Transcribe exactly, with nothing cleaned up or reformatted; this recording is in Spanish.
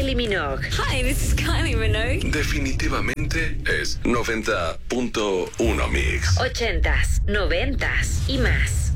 Kylie Minogue. Hi, this is Kylie Minogue. Definitivamente es noventa punto uno Mix. Ochentas, noventas y más.